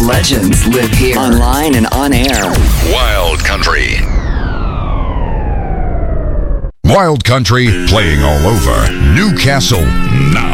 legends live here. Online and on air. Wild Country. Wild Country playing all over Newcastle now.